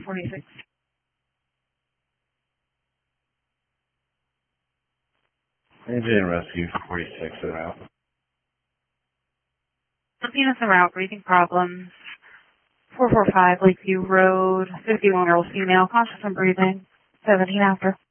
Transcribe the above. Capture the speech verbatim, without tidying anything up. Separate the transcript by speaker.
Speaker 1: forty-six.
Speaker 2: Engine rescue for forty-six en route.
Speaker 1: Venus en route, breathing problems. four four five Lakeview Road, fifty-one year old female, conscious and breathing, seventeen after.